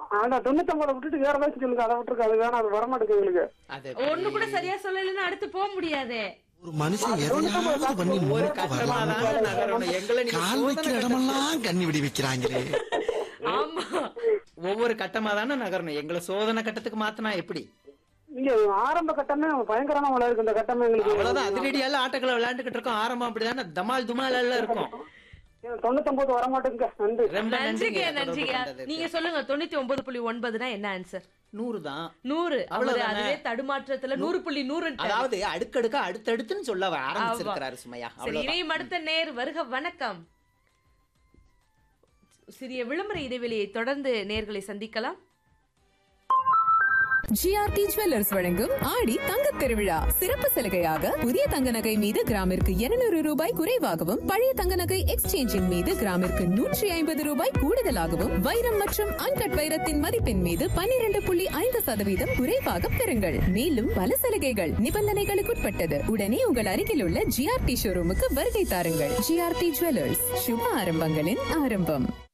ஆனா 99 விட்டுட்டு வேற ஏதாச்சும் சொல்லுங்க. அதை விட்டுருக்கு, அது வேணாம், அது வரமாட்டேங்குது எங்களுக்கு. ஒண்ணு கூட சரியா சொல்லலைன்னா அடுத்து போக முடியாதே. ஒரு மனுஷன் எதையாவது பண்ணி ஒரு கட்டமாதான் நகரணும். எங்களை நீங்க கால் வைக்கிற இடமெல்லாம் கண்ணி விடி வைக்கிறாங்களே. ஆமா, ஒவ்வொரு கட்டமா தானே நகரணும். எங்களை சோதனை கட்டத்துக்கு மாத்தினா எப்படி? நீங்க ஆரம்ப கட்டமே பயங்கரமா இருக்கு. இந்த கட்டமே எங்களுக்கு அவ்வளவுதான். அதிரடியால ஆட்டங்களை விளையாண்டுகிட்டு இருக்கோம். ஆரம்பம் அப்படிதானே தமால் துமால் எல்லாம் இருக்கும். 99 வரமாட்டேங்க. நன்றி. ரொம்ப நன்றிங்க நன்றிங்க. நன்றிங்க. நீங்க சொல்லுங்க 99.9னா என்ன ஆன்சர்? 100 தான். 100. அவ்வளவுதானே. அதுவே தடுமாற்றத்துல 100.100. அதாவது அடுக்கடுக்க அடுத்தடுத்துன்னு சொல்ல ஆரம்பிச்சிருக்கிறாரு சுமையா. சரி, இணையும் அடுத்த நேர் வருக. வணக்கம். சிறிய விளம்பர இடைவெளியை தொடர்ந்து நேர்களை சந்திக்கலாம். ஜிஆர்டி ஜுவல்லர்ஸ் வழங்கும் ஆடி தங்கத் திருவிழா சிறப்பு சலுகையாக புதிய தங்க நகை மீது கிராமிற்கு 200 ரூபாய் குறைவாகவும், பழைய தங்க நகை எக்ஸ்சேஞ்சின் மீது கிராமிற்கு 150 ரூபாய் கூடுதலாகவும், வைரம் மற்றும் அன்கட் வைரத்தின் மதிப்பின் மீது 12.5% குறைவாக பெறுங்கள். மேலும் பல சலுகைகள் நிபந்தனைகளுக்குட்பட்டது. உடனே உங்கள் அருகில் உள்ள ஜிஆர்டி ஷோரூமுக்கு வருகை தாருங்கள். ஜிஆர்டி ஜுவல்லர்ஸ், சுப ஆரம்பங்களின் ஆரம்பம்.